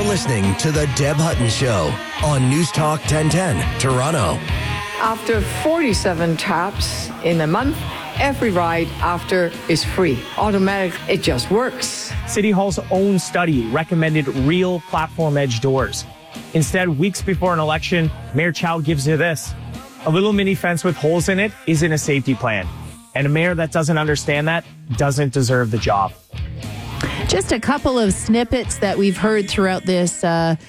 listening to The Deb Hutton Show on News Talk 1010, Toronto. After 47 taps in a month, every ride after is free. Automatic, it just works. City Hall's own study recommended real platform edge doors. Instead, weeks before an election, Mayor Chow gives you this. A little mini fence with holes in it isn't a safety plan. And a mayor that doesn't understand that doesn't deserve the job. Just a couple of snippets that we've heard throughout this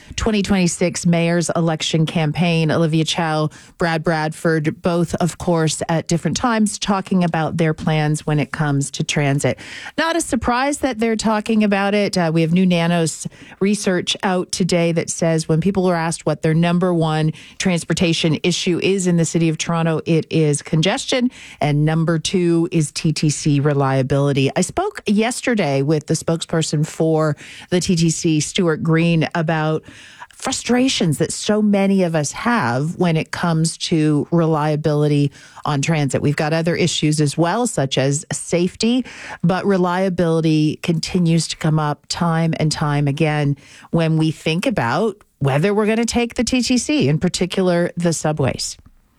2026 mayor's election campaign. Olivia Chow, Brad Bradford, both, of course, at different times talking about their plans when it comes to transit. Not a surprise that they're talking about it. We have new Nanos research out today that says when people are asked what their number one transportation issue is in the city of Toronto, it is congestion. And number two is TTC reliability. I spoke yesterday with the spokesperson for the TTC, Stuart Green, about frustrations that so many of us have when it comes to reliability on transit. We've got other issues as well, such as safety, but reliability continues to come up time and time again when we think about whether we're going to take the TTC, in particular the subways.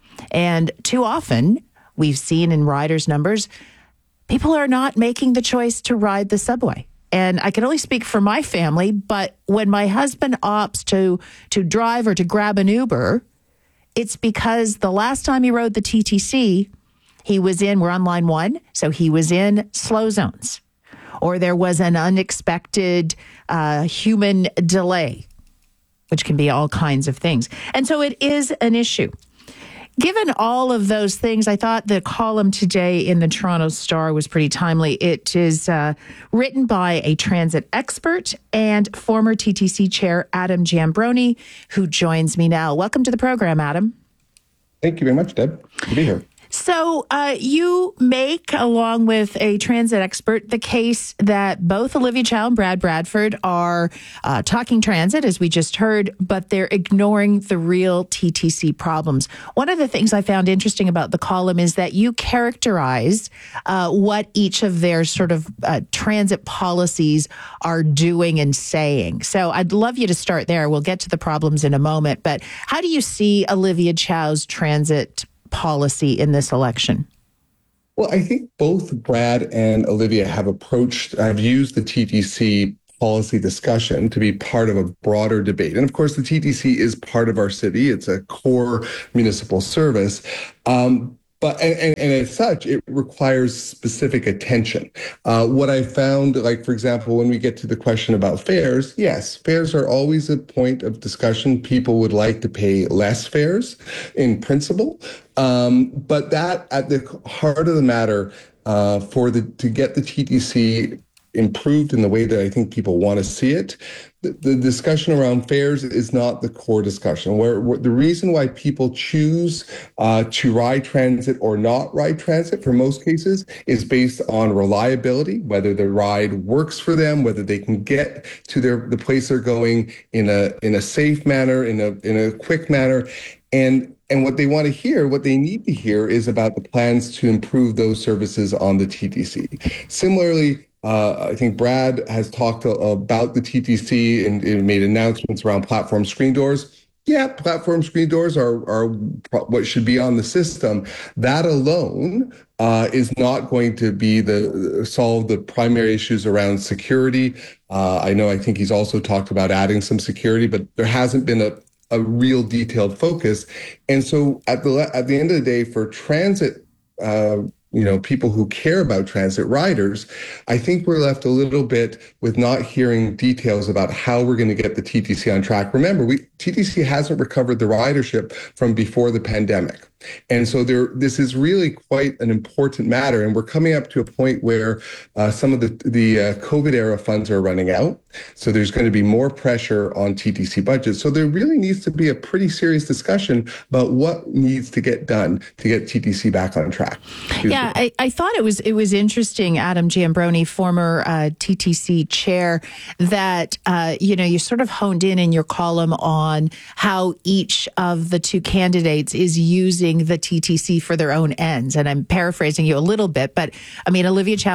And too often, we've seen in riders' numbers, people are not making the choice to ride the subway. And I can only speak for my family, but when my husband opts to drive or to grab an Uber, it's because the last time he rode the TTC, we're on line 1, so he was in slow zones, or there was an unexpected human delay, which can be all kinds of things. And so it is an issue. Given all of those things, I thought the column today in the Toronto Star was pretty timely. It is written by a transit expert and former TTC chair, Adam Giambroni, who joins me now. Welcome to the program, Adam. Thank you very much, Deb. Good to be here. So you make, along with a transit expert, the case that both Olivia Chow and Brad Bradford are talking transit, as we just heard, but they're ignoring the real TTC problems. One of the things I found interesting about the column is that you characterize what each of their sort of transit policies are doing and saying. So I'd love you to start there. We'll get to the problems in a moment. But how do you see Olivia Chow's transit policy in this election? Well, I think both Brad and Olivia have used the TTC policy discussion to be part of a broader debate. And of course, the TTC is part of our city. It's a core municipal service. But as such, it requires specific attention. What I found, like, for example, when we get to the question about fares, yes, fares are always a point of discussion. People would like to pay less fares in principle. But that, at the heart of the matter, to get the TTC improved in the way that I think people want to see it, the discussion around fares is not the core discussion. Where the reason why people choose to ride transit or not ride transit for most cases is based on reliability, whether the ride works for them, whether they can get to the place they're going in a safe manner, in a quick manner, and what they want to hear, what they need to hear, is about the plans to improve those services on the TTC. Similarly, I think Brad has talked about the TTC and made announcements around platform screen doors. Yeah, platform screen doors are what should be on the system. That alone is not going to solve the primary issues around security. I think he's also talked about adding some security, but there hasn't been a real detailed focus. And so at the end of the day, for transit people who care about transit riders, I think we're left a little bit with not hearing details about how we're going to get the TTC on track. Remember, TTC hasn't recovered the ridership from before the pandemic. And so this is really quite an important matter. And we're coming up to a point where some of the COVID era funds are running out. So there's going to be more pressure on TTC budgets. So there really needs to be a pretty serious discussion about what needs to get done to get TTC back on track. Yeah, Yeah, I thought it was interesting, Adam Giambroni, former TTC chair, that you sort of honed in your column on how each of the two candidates is using the TTC for their own ends. And I'm paraphrasing you a little bit, but I mean, Olivia Chow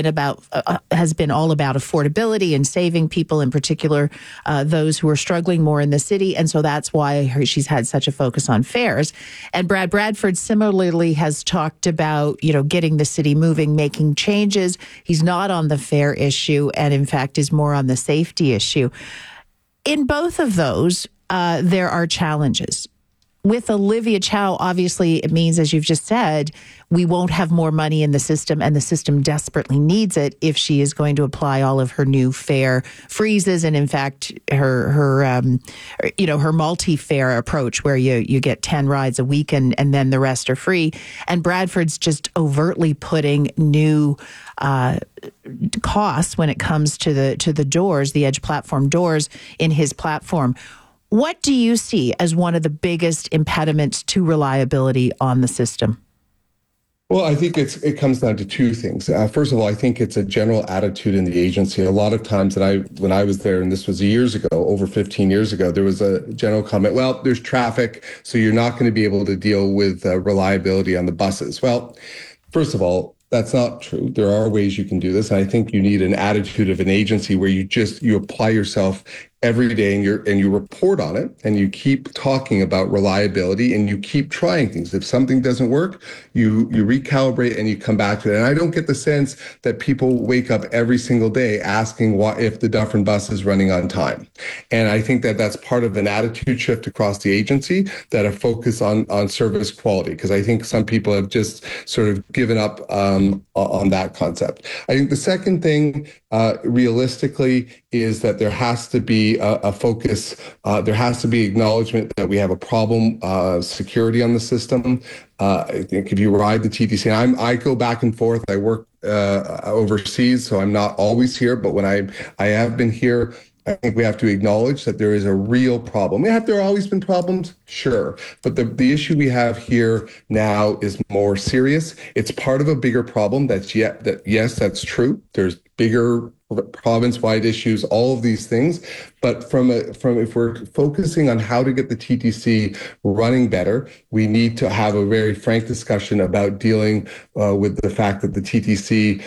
has been all about affordability and saving people, in particular those who are struggling more in the city, and so that's why she's had such a focus on fares. And Brad Bradford similarly has talked about, getting the city moving, making changes. He's not on the fare issue, and in fact is more on the safety issue. In both of those, there are challenges. With Olivia Chow, obviously, it means, as you've just said, we won't have more money in the system, and the system desperately needs it if she is going to apply all of her new fare freezes, and in fact, her multi-fare approach, where you get 10 rides a week and then the rest are free. And Bradford's just overtly putting new costs when it comes to the doors, the Edge platform doors, in his platform. What do you see as one of the biggest impediments to reliability on the system? Well, I think it comes down to two things. First of all, I think it's a general attitude in the agency. A lot of times when I was there, and this was years ago, over 15 years ago, there was a general comment, well, there's traffic, so you're not going to be able to deal with reliability on the buses. Well, first of all, that's not true. There are ways you can do this. And I think you need an attitude of an agency where you apply yourself every day and you report on it, and you keep talking about reliability, and you keep trying things. If something doesn't work, you recalibrate and you come back to it. And I don't get the sense that people wake up every single day asking if the Dufferin bus is running on time. And I think that that's part of an attitude shift across the agency, that a focus on service quality, because I think some people have just sort of given up on that concept. I think the second thing, realistically, is that there has to be a focus. There has to be acknowledgement that we have a problem, security on the system. I think if you ride the TTC, and I go back and forth. I work overseas, so I'm not always here. But when I have been here, I think we have to acknowledge that there is a real problem. Have there always been problems? Sure. But the issue we have here now is more serious. It's part of a bigger problem. Yes, that's true. There's bigger province-wide issues, all of these things. But from if we're focusing on how to get the TTC running better, we need to have a very frank discussion about dealing with the fact that the TTC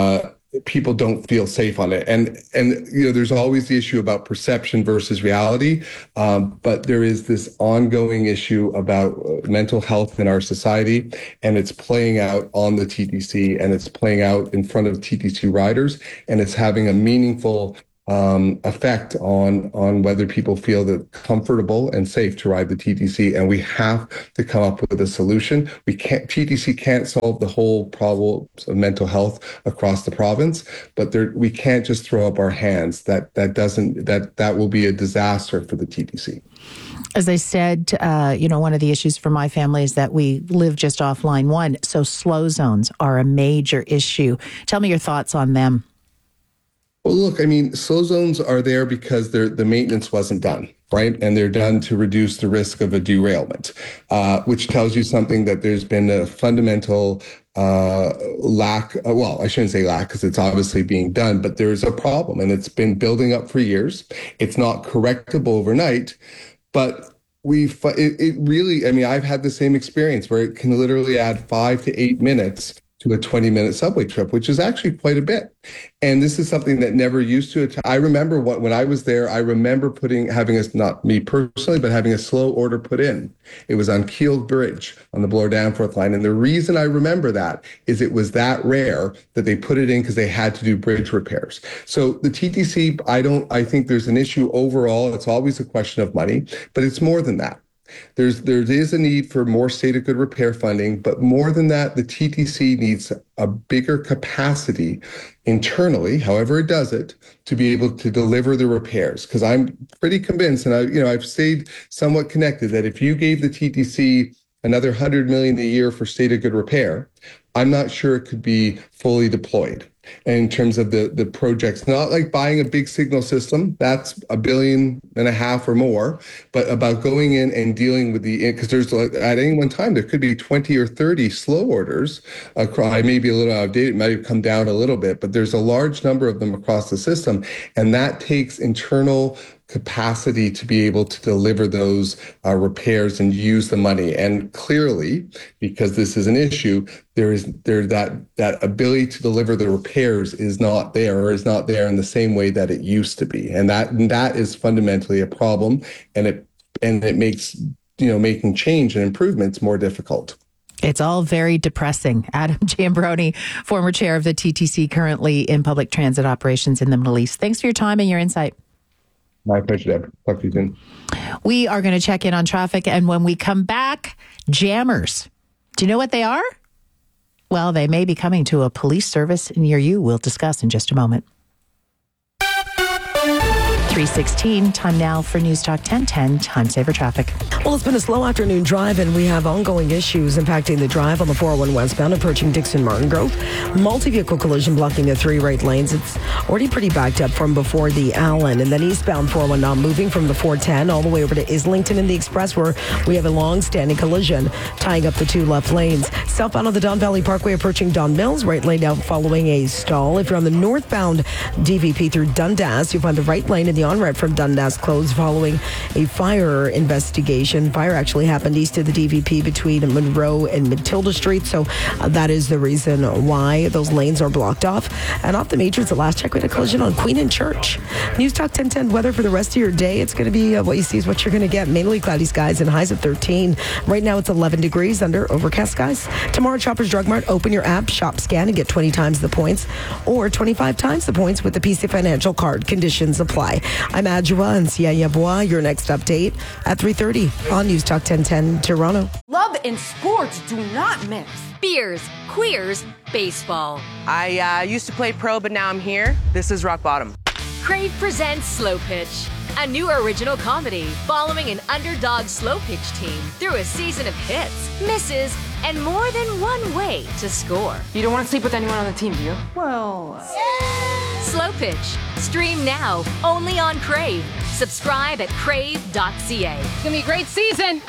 people don't feel safe on it. And there's always the issue about perception versus reality. But there is this ongoing issue about mental health in our society, and it's playing out on the TTC, and it's playing out in front of TTC riders, and it's having a meaningful effect on whether people feel that comfortable and safe to ride the TTC. And we have to come up with a solution. TTC can't solve the whole problems of mental health across the province, but we can't just throw up our hands. That will be a disaster for the TTC. As I said, one of the issues for my family is that we live just off line 1. So slow zones are a major issue. Tell me your thoughts on them. Well, look, I mean, slow zones are there because the maintenance wasn't done, right? And they're done to reduce the risk of a derailment, which tells you something, that there's been a fundamental lack. Well, I shouldn't say lack, because it's obviously being done, but there's a problem, and it's been building up for years. It's not correctable overnight, but it really, I mean, I've had the same experience where it can literally add 5 to 8 minutes to a 20-minute subway trip, which is actually quite a bit. And this is something that never used to. I remember when I was there, I remember not me personally, but having a slow order put in. It was on Keele Bridge on the Bloor Danforth line. And the reason I remember that is it was that rare that they put it in because they had to do bridge repairs. So the TTC, I think there's an issue overall. It's always a question of money, but it's more than that. There is a need for more state of good repair funding, but more than that, the TTC needs a bigger capacity internally, however it does it, to be able to deliver the repairs. Because I'm pretty convinced, and I've stayed somewhat connected, that if you gave the TTC another $100 million a year for state of good repair, I'm not sure it could be fully deployed. in terms of the projects, not like buying a big signal system, that's $1.5 billion or more, but about going in and dealing with because there's at any one time, there could be 20 or 30 slow orders. I may be a little outdated, it might have come down a little bit, but there's a large number of them across the system. And that takes internal capacity to be able to deliver those repairs and use the money. And clearly, because this is an issue, that ability to deliver the repairs is not there in the same way that it used to be. And that is fundamentally a problem. And it makes, making change and improvements more difficult. It's all very depressing. Adam Giambrone, former chair of the TTC, currently in public transit operations in the Middle East. Thanks for your time and your insight. My pleasure, Deb. Talk to you soon. We are going to check in on traffic. And when we come back, jammers. Do you know what they are? Well, they may be coming to a police service near you. We'll discuss in just a moment. 3:16, time now for News Talk 1010, Time Saver Traffic. Well, it's been a slow afternoon drive, and we have ongoing issues impacting the drive on the 401 westbound approaching Dixon Martin Grove. Multi-vehicle collision blocking the 3 right lanes. It's already pretty backed up from before the Allen, and then eastbound 401 now moving from the 410 all the way over to Islington and the Express, where we have a long-standing collision tying up the 2 left lanes. Southbound on the Don Valley Parkway approaching Don Mills, right lane now following a stall. If you're on the northbound DVP through Dundas, you'll find the right lane in the on-ramp from Dundas closed following a fire investigation. Fire actually happened east of the DVP between Monroe and Matilda Street, so that is the reason why those lanes are blocked off. And off the Matrix, the last check, we had a collision on Queen and Church. News Talk 1010 weather for the rest of your day. It's going to be what you see is what you're going to get. Mainly cloudy skies and highs of 13. Right now it's 11 degrees under overcast skies. Tomorrow, Shoppers Drug Mart, open your app, shop, scan, and get 20 times the points or 25 times the points with the PC Financial card. Conditions apply. I'm Adjoa and Siaya Bois. Your next update at 3:30 on News Talk 1010 Toronto. Love and sports do not mix. Beers, queers, baseball. I used to play pro, but now I'm here. This is rock bottom. Crave presents Slow Pitch, a new original comedy following an underdog slow pitch team through a season of hits, misses, and more than one way to score. You don't want to sleep with anyone on the team, do you? Well, Slow Pitch. Stream now, only on Crave. Subscribe at crave.ca. It's going to be a great season.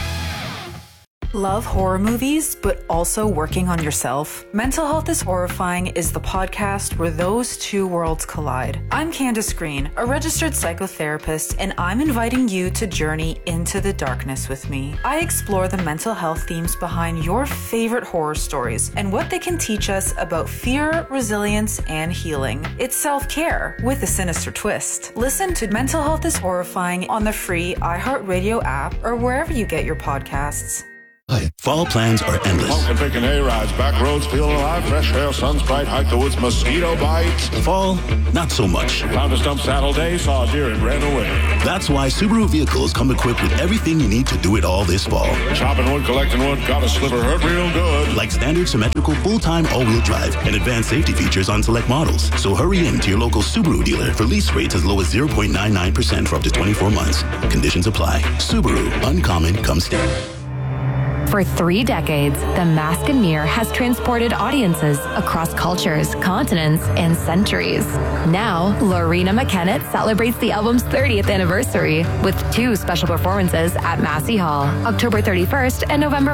Love horror movies, but also working on yourself? Mental Health is Horrifying is the podcast where those two worlds collide. I'm Candace Green, a registered psychotherapist, and I'm inviting you to journey into the darkness with me. I explore the mental health themes behind your favorite horror stories and what they can teach us about fear, resilience, and healing. It's self-care with a sinister twist. Listen to Mental Health is Horrifying on the free iHeartRadio app or wherever you get your podcasts. Fall plans are endless. Smoking, picking A-rides, back roads, feeling alive, fresh air, sun's bright, hike the woods, mosquito bites. Fall, not so much. Found a stump saddle day, saw a deer and ran away. That's why Subaru vehicles come equipped with everything you need to do it all this fall. Chopping wood, collecting wood, got a sliver hurt real good. Like standard symmetrical full-time all-wheel drive and advanced safety features on select models. So hurry in to your local Subaru dealer for lease rates as low as 0.99% for up to 24 months. Conditions apply. Subaru, uncommon, come standard. For 3 decades, The Mask and Mirror has transported audiences across cultures, continents, and centuries. Now, Lorena McKennett celebrates the album's 30th anniversary with 2 special performances at Massey Hall, October 31st and November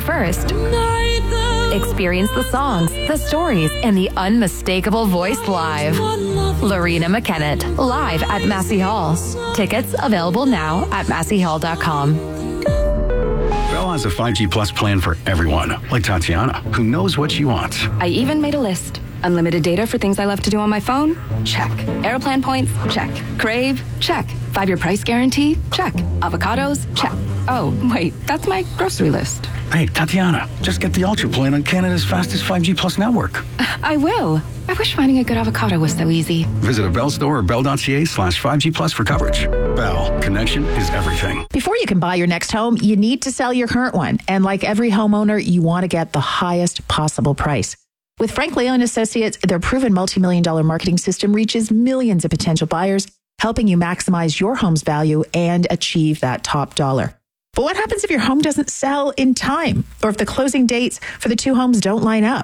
1st. Experience the songs, the stories, and the unmistakable voice live. Lorena McKennett, live at Massey Hall. Tickets available now at masseyhall.com. Bell has a 5G Plus plan for everyone, like Tatiana, who knows what she wants. I even made a list. Unlimited data for things I love to do on my phone? Check. Airplan points? Check. Crave? Check. 5-year price guarantee? Check. Avocados? Check. Oh, wait, that's my grocery list. Hey, Tatiana, just get the Ultra plan on Canada's fastest 5G Plus network. I will. I wish finding a good avocado was so easy. Visit a Bell store or bell.ca/5G Plus for coverage. Bell, connection is everything. Before you can buy your next home, you need to sell your current one. And like every homeowner, you want to get the highest possible price. With Frank Leo & Associates, their proven multi-million-dollar marketing system reaches millions of potential buyers, helping you maximize your home's value and achieve that top dollar. But what happens if your home doesn't sell in time, or if the closing dates for the 2 homes don't line up?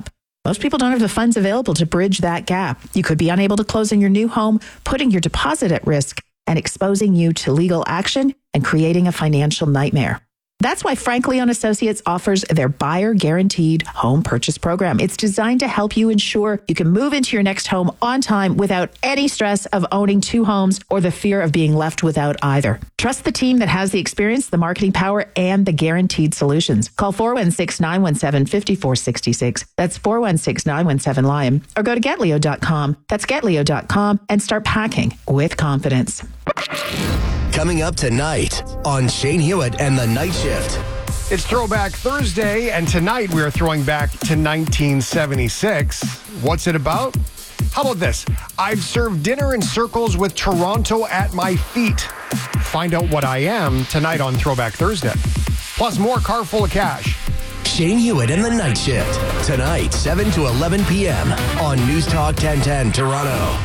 Most people don't have the funds available to bridge that gap. You could be unable to close on your new home, putting your deposit at risk and exposing you to legal action and creating a financial nightmare. That's why Frank Leon Associates offers their Buyer Guaranteed Home Purchase Program. It's designed to help you ensure you can move into your next home on time without any stress of owning two homes or the fear of being left without either. Trust the team that has the experience, the marketing power, and the guaranteed solutions. Call 416-917-5466. That's 416-917-LION. Or go to GetLeo.com. That's GetLeo.com and start packing with confidence. Coming up tonight on Shane Hewitt and the Night Shift. It's Throwback Thursday, and tonight we are throwing back to 1976. What's it about? How about this? I've served dinner in circles with Toronto at my feet. Find out what I am tonight on Throwback Thursday. Plus more car full of cash. Shane Hewitt and the Night Shift. Tonight, 7 to 11 p.m. on News Talk 1010 Toronto.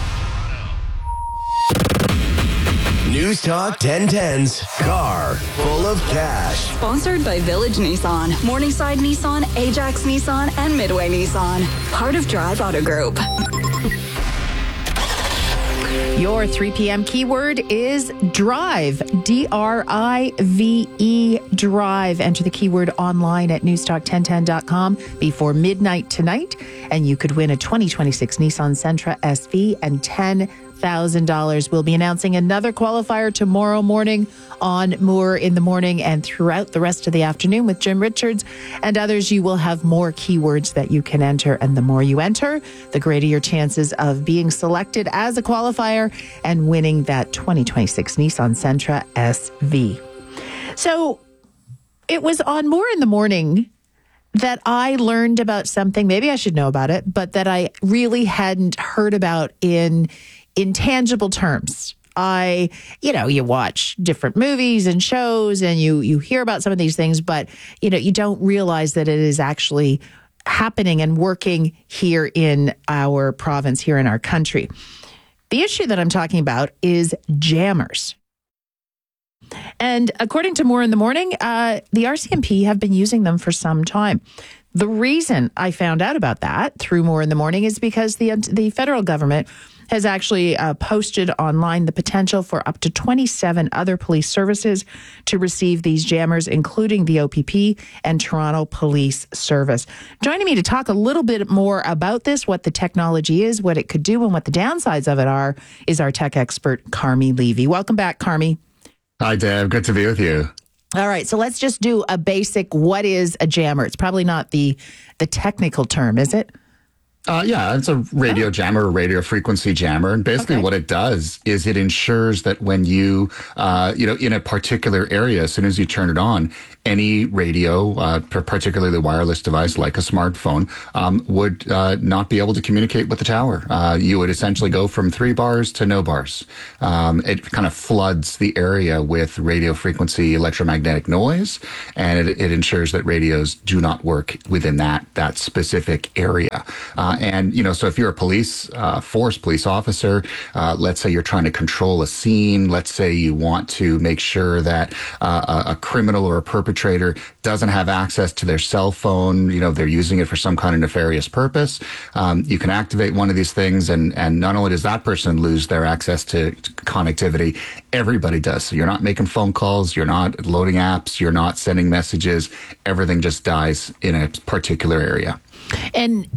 News Talk 1010's Car Full of Cash. Sponsored by Village Nissan, Morningside Nissan, Ajax Nissan, and Midway Nissan. Part of Drive Auto Group. Your 3 p.m. keyword is drive, D-R-I-V-E, drive. Enter the keyword online at newstalk1010.com before midnight tonight, and you could win a 2026 Nissan Sentra SV and $10,000. We'll be announcing another qualifier tomorrow morning on Moore in the Morning and throughout the rest of the afternoon with Jim Richards and others. You will have more keywords that you can enter, and the more you enter, the greater your chances of being selected as a qualifier and winning that 2026 Nissan Sentra SV. So it was on Moore in the Morning that I learned about something, maybe I should know about it, but that I really hadn't heard about in tangible terms. You watch different movies and shows and you hear about some of these things, but, you don't realize that it is actually happening and working here in our province, here in our country. The issue that I'm talking about is jammers. And according to Moore in the Morning, the RCMP have been using them for some time. The reason I found out about that through Moore in the Morning is because the federal government has actually posted online the potential for up to 27 other police services to receive these jammers, including the OPP and Toronto Police Service. Joining me to talk a little bit more about this, what the technology is, what it could do, and what the downsides of it are, is our tech expert, Carmi Levy. Welcome back, Carmi. Hi, Deb. Good to be with you. All right, so let's just do a basic, what is a jammer? It's probably not the technical term, is it? Yeah, it's a radio jammer, a radio frequency jammer. And basically what it does is it ensures that when you, in a particular area, as soon as you turn it on, any radio, particularly the wireless device like a smartphone, would not be able to communicate with the tower. You would essentially go from 3 bars to no bars. It kind of floods the area with radio frequency electromagnetic noise, and it ensures that radios do not work within that specific area. And, so if you're a police officer, let's say you're trying to control a scene, let's say you want to make sure that a criminal or a perpetrator doesn't have access to their cell phone, they're using it for some kind of nefarious purpose, you can activate one of these things, and not only does that person lose their access to connectivity, everybody does. So you're not making phone calls, you're not loading apps, you're not sending messages, everything just dies in a particular area. And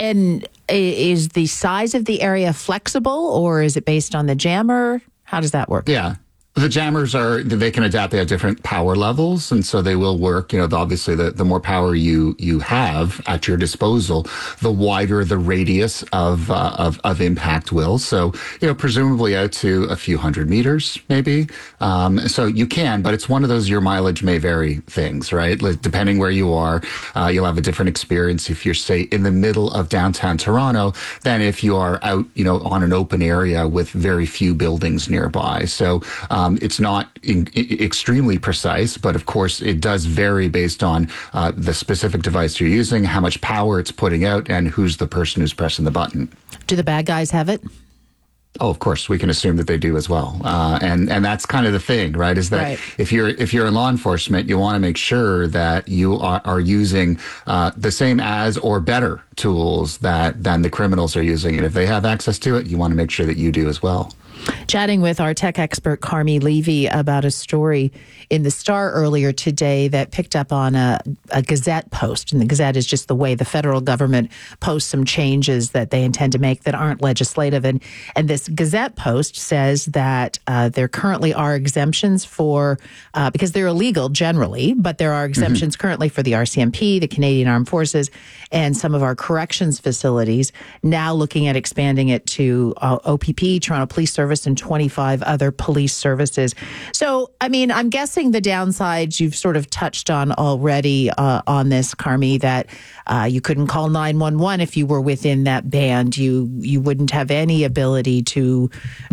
is the size of the area flexible, or is it based on the jammer? How does that work? Yeah. The jammers they can adapt. They have different power levels, and so they will work. Obviously, the more power you have at your disposal, the wider the radius of impact will. So, presumably out to a few hundred meters, maybe. So you can, but it's one of those your mileage may vary things, right? Depending where you are, you'll have a different experience if you're, say, in the middle of downtown Toronto than if you are out, on an open area with very few buildings nearby. So, it's not extremely precise, but of course it does vary based on the specific device you're using, how much power it's putting out, and who's the person who's pressing the button. Do the bad guys have it? Oh, of course, we can assume that they do as well, and that's kind of the thing, right? Is that if you're in law enforcement, you want to make sure that you are using the same as or better tools than the criminals are using, and if they have access to it, you want to make sure that you do as well. Chatting with our tech expert, Carmi Levy, about a story in the Star earlier today that picked up on a Gazette post. And the Gazette is just the way the federal government posts some changes that they intend to make that aren't legislative. And this Gazette post says that there currently are exemptions for, because they're illegal generally, but there are exemptions currently for the RCMP, the Canadian Armed Forces, and some of our corrections facilities. Now looking at expanding it to OPP, Toronto Police Service, and 25 other police services. So, I mean, I'm guessing the downsides you've sort of touched on already on this, Carmi, that you couldn't call 911 if you were within that band. You wouldn't have any ability to,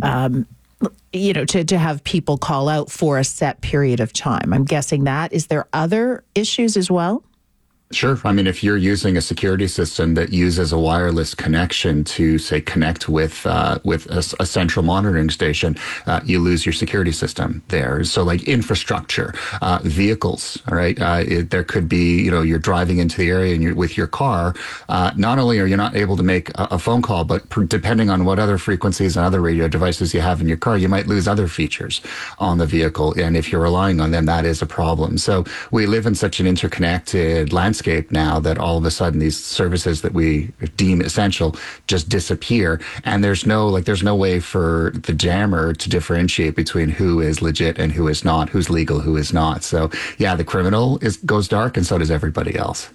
to have people call out for a set period of time. I'm guessing that. Is there other issues as well? Sure. I mean, if you're using a security system that uses a wireless connection to, say, connect with a central monitoring station, you lose your security system there. So, like infrastructure, vehicles, all right? There could be, you're driving into the area and you're with your car. Not only are you not able to make a phone call, but depending on what other frequencies and other radio devices you have in your car, you might lose other features on the vehicle. And if you're relying on them, that is a problem. So we live in such an interconnected landscape now that all of a sudden these services that we deem essential just disappear, and there's no way for the jammer to differentiate between who is legit and who is not, who's legal, who is not. So yeah, the criminal goes dark, and so does everybody else.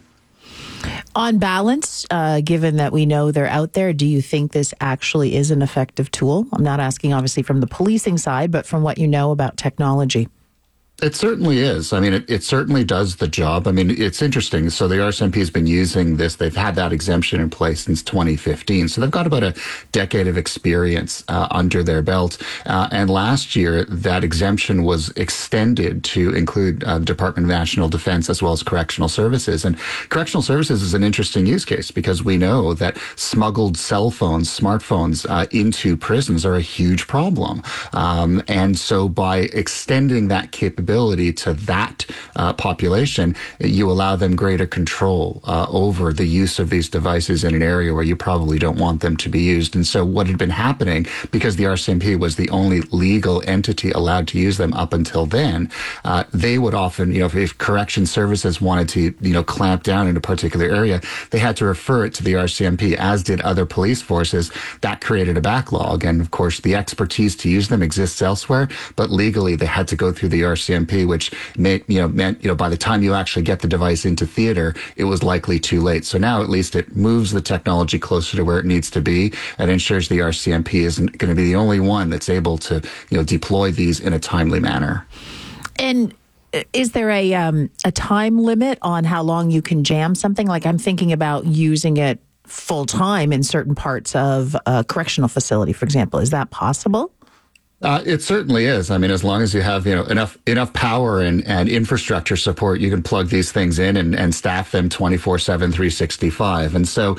On balance, given that we know they're out there, do you think this actually is an effective tool? I'm not asking obviously from the policing side, but from what you know about technology. It certainly is. I mean, it certainly does the job. I mean, it's interesting. So the RCMP has been using this. They've had that exemption in place since 2015. So they've got about a decade of experience under their belt. And last year, that exemption was extended to include the Department of National Defense as well as Correctional Services. And Correctional Services is an interesting use case because we know that smuggled cell phones, smartphones into prisons are a huge problem. And so by extending that capability to that population, you allow them greater control over the use of these devices in an area where you probably don't want them to be used. And so what had been happening, because the RCMP was the only legal entity allowed to use them up until then, they would often, if correction services wanted to, clamp down in a particular area, they had to refer it to the RCMP, as did other police forces. That created a backlog. And of course, the expertise to use them exists elsewhere, but legally they had to go through the RCMP, which meant by the time you actually get the device into theater, it was likely too late. So now at least it moves the technology closer to where it needs to be and ensures the RCMP isn't going to be the only one that's able to deploy these in a timely manner. And is there a time limit on how long you can jam something? Like, I'm thinking about using it full time in certain parts of a correctional facility, for example. Is that possible? It certainly is. I mean, as long as you have enough power and infrastructure support, you can plug these things in and staff them 24/7, 365. And so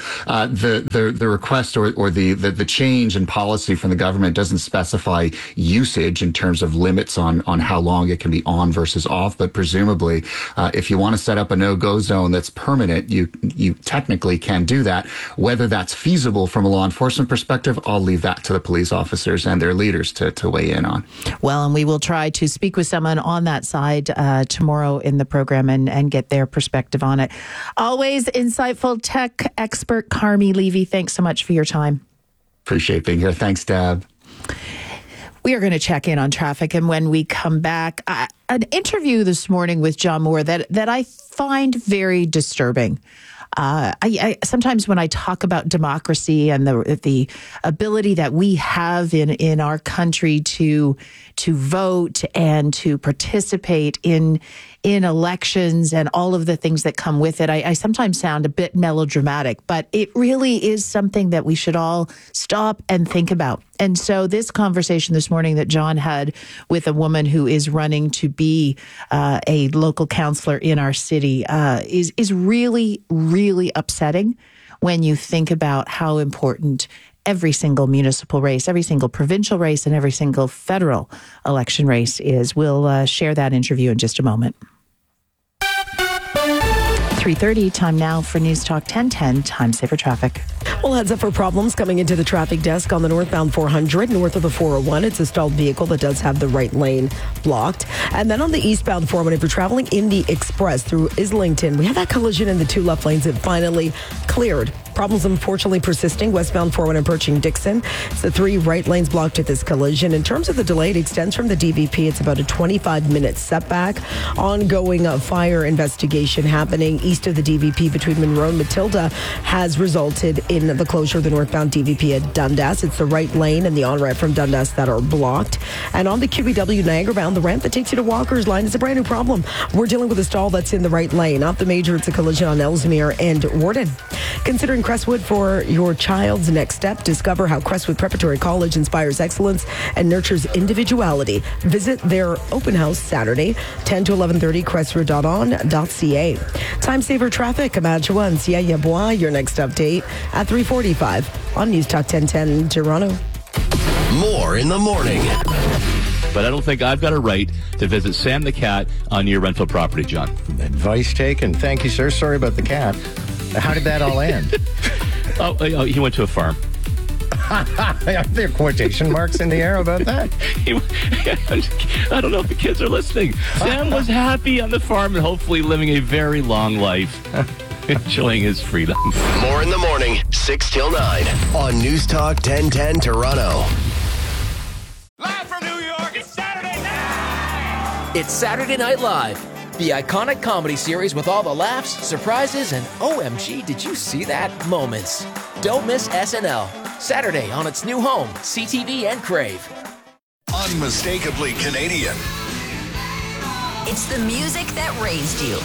the request or the change in policy from the government doesn't specify usage in terms of limits on how long it can be on versus off. But presumably, if you want to set up a no-go zone that's permanent, you technically can do that. Whether that's feasible from a law enforcement perspective, I'll leave that to the police officers and their leaders to weigh in on. Well, and we will try to speak with someone on that side tomorrow in the program and get their perspective on it. Always insightful tech expert Carmi Levy. Thanks so much for your time. Appreciate being here. Thanks, Deb. We are going to check in on traffic, and when we come back, an interview this morning with John Moore that I find very disturbing. I sometimes when I talk about democracy and the ability that we have in our country to vote and to participate in elections and all of the things that come with it, I sometimes sound a bit melodramatic, but it really is something that we should all stop and think about. And so this conversation this morning that John had with a woman who is running to be a local councillor in our city is really, really upsetting when you think about how important every single municipal race, every single provincial race, and every single federal election race is. We'll share that interview in just a moment. 3:30, time now for News Talk 1010, Time Saver Traffic. Well, heads up for problems coming into the traffic desk on the northbound 400, north of the 401. It's a stalled vehicle that does have the right lane blocked. And then on the eastbound 401, if you're traveling in the Express through Islington, we had that collision in the two left lanes that finally cleared. Problems unfortunately persisting westbound 401 approaching Dixon. It's the 3 right lanes blocked at this collision. In terms of the delay, it extends from the DVP. It's about a 25-minute setback. Ongoing fire investigation happening east of the DVP between Monroe and Matilda has resulted in the closure of the northbound DVP at Dundas. It's the right lane and the on-ramp from Dundas that are blocked. And on the QEW Niagara bound, the ramp that takes you to Walker's Line is a brand new problem. We're dealing with a stall that's in the right lane. Off the major, it's a collision on Ellesmere and Warden. Considering Crestwood for your child's next step, discover how Crestwood Preparatory College inspires excellence and nurtures individuality. Visit their open house Saturday, 10 to 11:30, crestwood.on.ca. Time Saver Traffic, Amadjoa and Siaya Bois, your next update at 3:45 on News Talk 1010 Toronto. More in the morning. But I don't think I've got a right to visit Sam the cat on your rental property, John. Advice taken. Thank you, sir. Sorry about the cat. How did that all end? He went to a farm. Are there quotation marks in the air about that? I don't know if the kids are listening. Sam was happy on the farm and hopefully living a very long life, enjoying his freedom. More in the morning, 6 till 9 on News Talk 1010 Toronto. Live from New York, it's Saturday night! It's Saturday Night Live, the iconic comedy series with all the laughs, surprises, and OMG, did you see that moments. Don't miss SNL. Saturday on its new home, CTV and Crave. Unmistakably Canadian. It's the music that raised you.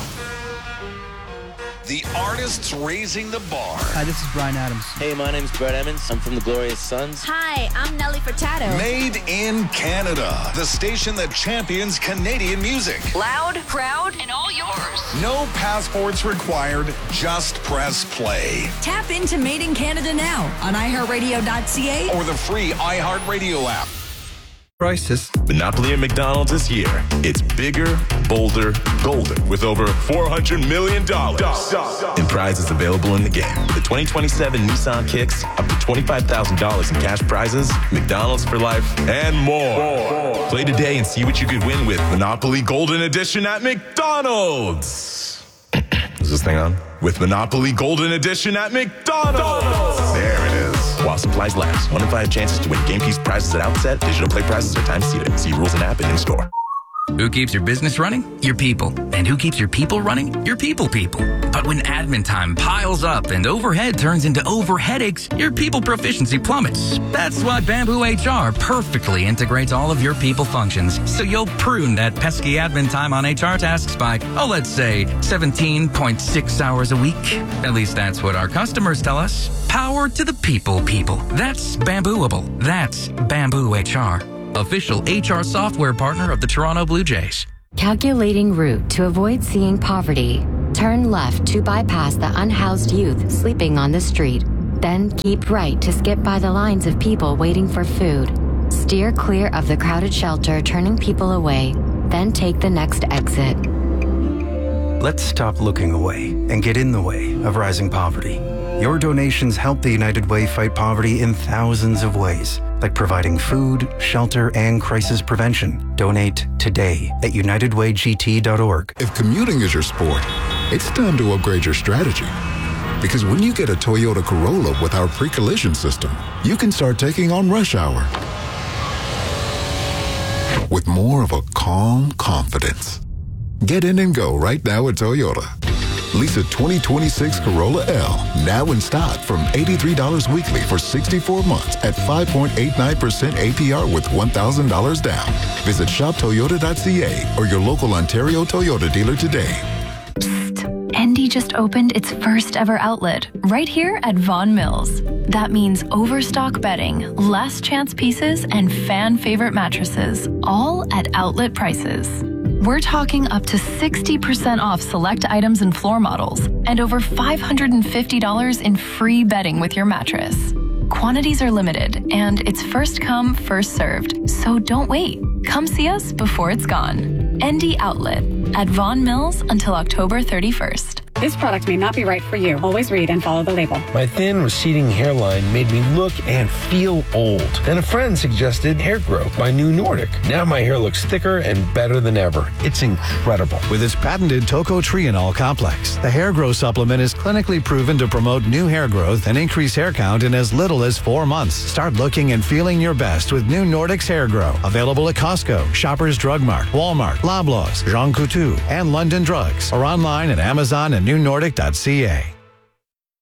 The artists raising the bar. Hi, this is Bryan Adams. Hey, my name's Brett Emmons. I'm from the Glorious Sons. Hi, I'm Nelly Furtado. Made in Canada. The station that champions Canadian music. Loud, proud, and all yours. No passports required. Just press play. Tap into Made in Canada now on iHeartRadio.ca or the free iHeartRadio app. Crisis. Monopoly at McDonald's this year. It's bigger, bolder, golden with over $400 million in prizes available in the game. The 2027 Nissan Kicks, up to $25,000 in cash prizes, McDonald's for life, and more. Play today and see what you could win with Monopoly Golden Edition at McDonald's. Is this thing on? With Monopoly Golden Edition at McDonald's. There it is. While supplies last. 1 in 5 chances to win game piece prizes at outset. Digital play prizes are time seated. See rules and app and in store. Who keeps your business running? Your people. And who keeps your people running? Your people. But when admin time piles up and overhead turns into overheadaches, your people proficiency plummets. That's why Bamboo HR perfectly integrates all of your people functions. So you'll prune that pesky admin time on HR tasks by, let's say 17.6 hours a week. At least that's what our customers tell us. Power to the people. That's Bambooable. That's Bamboo HR. Official HR software partner of the Toronto Blue Jays. Calculating route to avoid seeing poverty. Turn left to bypass the unhoused youth sleeping on the street. Then keep right to skip by the lines of people waiting for food. Steer clear of the crowded shelter, turning people away. Then take the next exit. Let's stop looking away and get in the way of rising poverty. Your donations help the United Way fight poverty in thousands of ways, like providing food, shelter, and crisis prevention. Donate today at unitedwaygt.org. If commuting is your sport, it's time to upgrade your strategy. Because when you get a Toyota Corolla with our pre-collision system, you can start taking on rush hour with more of a calm confidence. Get in and go right now at Toyota. Lease a 2026 Corolla L, now in stock from $83 weekly for 64 months at 5.89% APR with $1,000 down. Visit shoptoyota.ca or your local Ontario Toyota dealer today. Endy just opened its first ever outlet right here at Vaughan Mills. That means overstock bedding, last chance pieces, and fan favorite mattresses, all at outlet prices. We're talking up to 60% off select items and floor models, and over $550 in free bedding with your mattress. Quantities are limited, and it's first come, first served, so don't wait. Come see us before it's gone. ND Outlet at Vaughan Mills until October 31st. This product may not be right for you. Always read and follow the label. My thin, receding hairline made me look and feel old. Then a friend suggested Hair Grow by New Nordic. Now my hair looks thicker and better than ever. It's incredible. With its patented tocotrienol complex, the Hair Grow supplement is clinically proven to promote new hair growth and increase hair count in as little as 4 months. Start looking and feeling your best with New Nordic's Hair Grow. Available at Costco, Shoppers Drug Mart, Walmart, Loblaws, Jean Coutu, and London Drugs. Or online at Amazon and newnordic.ca.